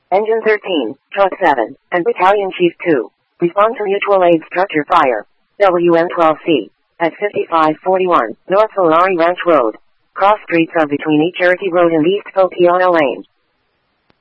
Engine 13, Truck 7, and Battalion Chief 2. Respond to mutual aid structure fire. WM12C. At 5541, North Solari Ranch Road. Cross streets are between East Cherokee Road and East Poquiano Lane.